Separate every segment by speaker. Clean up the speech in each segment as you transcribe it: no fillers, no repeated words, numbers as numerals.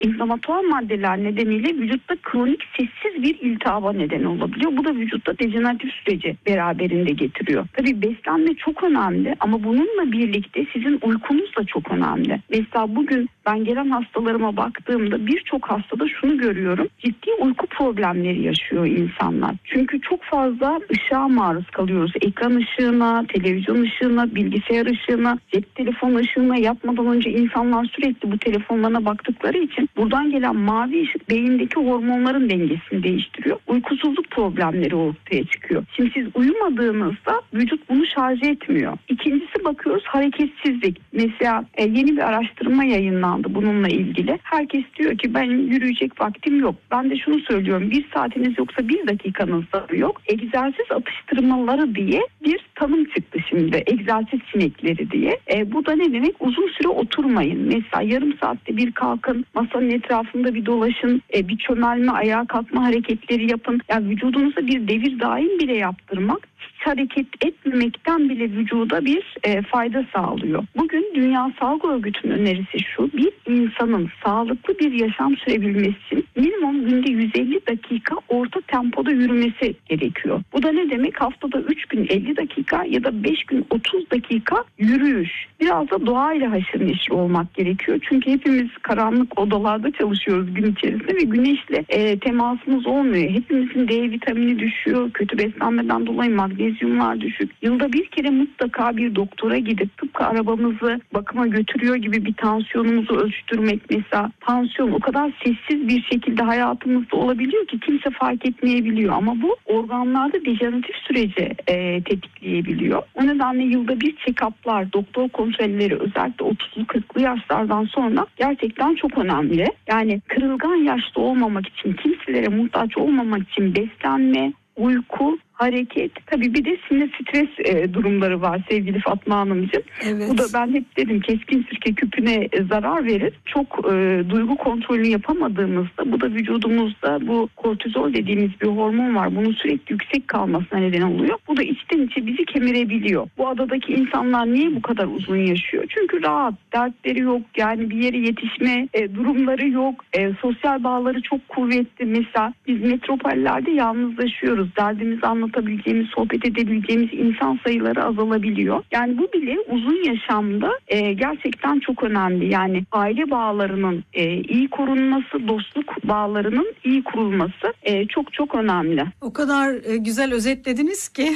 Speaker 1: İnflamatuar maddeler nedeniyle vücutta kronik sessiz bir iltihaba neden olabiliyor. Bu da vücutta dejeneratif süreci beraberinde getiriyor. Tabii beslenme çok önemli ama bununla birlikte sizin uykunuz da çok önemli. Mesela bugün ben gelen hastalarıma baktığımda birçok hastada şunu görüyorum. Ciddi uyku problemleri yaşıyor insanlar. Çünkü çok fazla ışığa maruz kalıyoruz. Ekran ışığına, televizyon ışığına, bilgisayar ışığına, cep telefon ışığına, yatmadan önce insanlar sürekli bu telefonlarına baktıkları için buradan gelen mavi ışık beyindeki hormonların dengesini değiştiriyor. Uykusuzluk problemleri ortaya çıkıyor. Şimdi siz uyumadığınızda vücut bunu şarj etmiyor. İkincisi bakıyoruz hareketsizlik. Mesela yeni bir araştırma yayınlandı bununla ilgili. Herkes diyor ki benim yürüyecek vaktim yok. Ben de şunu söylüyorum. 1 saatiniz yoksa 1 dakikanız da yok. Egzersiz atıştırmaları diye bir tanım çıktı şimdi. Egzersiz sinekleri diye. Bu da ne demek? Uzun süre oturmayın. Mesela yarım saatte bir kalkın. Masanın etrafında bir dolaşın. Bir çömelme, ayağa kalkma hareketleri yapın. Yani vücudunuza bir devir daim bile yaptırmak hiç hareket etmemekten bile vücuda bir fayda sağlıyor. Bugün Dünya Sağlık Örgütü'nün önerisi şu: bir insanın sağlıklı bir yaşam sürebilmesi için minimum günde 150 dakika orta tempoda yürümesi gerekiyor. Bu da ne demek? Haftada 3 gün 50 dakika ya da 5 gün 30 dakika yürüyüş. Biraz da doğayla haşır neşir olmak gerekiyor. Çünkü hepimiz karanlık odalarda çalışıyoruz gün içerisinde ve güneşle temasımız olmuyor. Hepimizin D vitamini düşüyor. Kötü beslenmeden dolayı magnezyumlar düşük. Yılda bir kere mutlaka bir doktora gidip tıpkı arabamızı bakıma götürüyor gibi bir tansiyonumuzu ölçtürmek mesela. Tansiyon o kadar sessiz bir şekilde hayatımızda olabiliyor ki kimse fark etmeyebiliyor. Ama bu organlarda dejeneratif süreci tetikleyebiliyor. O nedenle yılda bir check-up'lar, doktor kontrolleri özellikle 30'lu 40'lı yaşlardan sonra gerçekten çok önemli. Yani kırılgan yaşta olmamak için, kimselere muhtaç olmamak için beslenme, uyku, hareket, tabii bir de sinir stres durumları var sevgili Fatma Hanımcığım.
Speaker 2: Evet.
Speaker 1: Bu da ben hep dedim keskin sirke küpüne zarar verir. Çok duygu kontrolü yapamadığımızda bu da vücudumuzda bu kortizol dediğimiz bir hormon var. Bunun sürekli yüksek kalmasına neden oluyor. Bu da içten içe bizi kemirebiliyor. Bu adadaki insanlar niye bu kadar uzun yaşıyor? Çünkü rahat, dertleri yok. Yani bir yere yetişme durumları yok. Sosyal bağları çok kuvvetli. Mesela biz metropollerde yalnızlaşıyoruz. Derdimizi anlatabileceğimiz, sohbet edebileceğimiz insan sayıları azalabiliyor. Yani bu bile uzun yaşamda gerçekten çok önemli. Yani aile bağlarının iyi korunması, dostluk bağlarının iyi kurulması çok çok önemli.
Speaker 2: O kadar güzel özetlediniz ki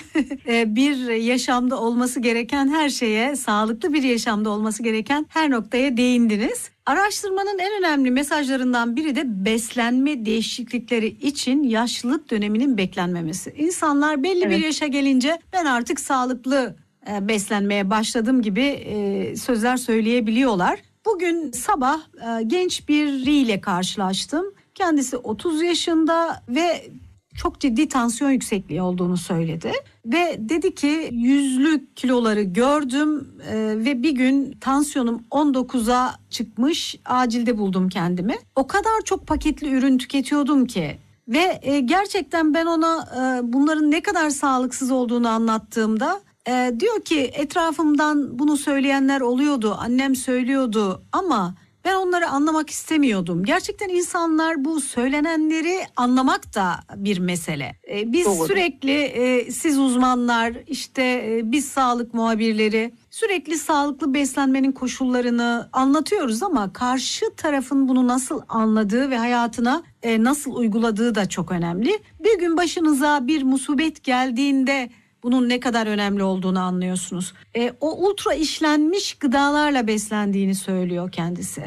Speaker 2: bir yaşamda olması gereken her şeye, sağlıklı bir yaşamda olması gereken her noktaya değindiniz. Araştırmanın en önemli mesajlarından biri de beslenme değişiklikleri için yaşlılık döneminin beklenmemesi. İnsanlar belli bir yaşa gelince ben artık sağlıklı beslenmeye başladım gibi sözler söyleyebiliyorlar. Bugün sabah genç biriyle karşılaştım. Kendisi 30 yaşında ve çok ciddi tansiyon yüksekliği olduğunu söyledi. Ve dedi ki 100'lü kiloları gördüm ve bir gün tansiyonum 19'a çıkmış, acilde buldum kendimi. O kadar çok paketli ürün tüketiyordum ki ve gerçekten ben ona bunların ne kadar sağlıksız olduğunu anlattığımda diyor ki etrafımdan bunu söyleyenler oluyordu, annem söylüyordu ama ben onları anlamak istemiyordum. Gerçekten insanlar bu söylenenleri anlamak da bir mesele. Biz
Speaker 1: Doğru.
Speaker 2: sürekli siz uzmanlar, işte biz sağlık muhabirleri sürekli sağlıklı beslenmenin koşullarını anlatıyoruz ama karşı tarafın bunu nasıl anladığı ve hayatına nasıl uyguladığı da çok önemli. Bir gün başınıza bir musibet geldiğinde bunun ne kadar önemli olduğunu anlıyorsunuz. O ultra işlenmiş gıdalarla beslendiğini söylüyor kendisi.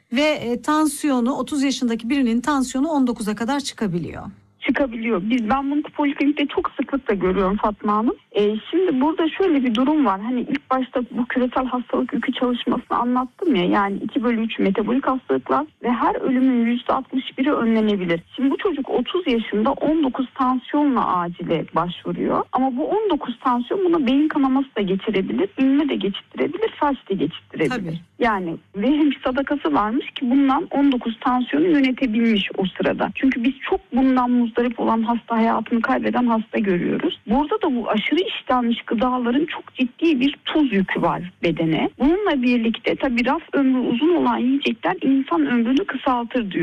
Speaker 2: Ve tansiyonu 30 yaşındaki birinin tansiyonu 19'a kadar çıkabiliyor.
Speaker 1: Çıkabiliyor. Ben bunu poliklinikte çok sıklıkla görüyorum Fatma Hanım. Şimdi burada şöyle bir durum var. Hani ilk başta bu küresel hastalık yükü çalışmasını anlattım ya. Yani 2/3 metabolik hastalıklar ve her ölümün %61'i önlenebilir. Şimdi bu çocuk 30 yaşında 19 tansiyonla acile başvuruyor. Ama bu 19 tansiyon buna beyin kanaması da geçirebilir, inme de geçirebilir, felç de geçirebilir.
Speaker 2: Tabii.
Speaker 1: Yani vehim sadakası varmış ki bundan 19 tansiyonu yönetebilmiş o sırada. Çünkü biz çok bundan muzdarip olan hasta, hayatını kaybeden hasta görüyoruz. Burada da bu aşırı işlenmiş gıdaların çok ciddi bir tuz yükü var bedene. Bununla birlikte tabii raf ömrü uzun olan yiyecekler insan ömrünü kısaltır diyor.